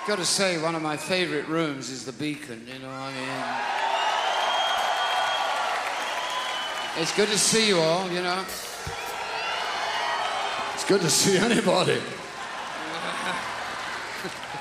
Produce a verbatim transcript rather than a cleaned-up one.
got to say, one of my favourite rooms is the Beacon, you know, I mean... It's good to see you all, you know. It's good to see anybody.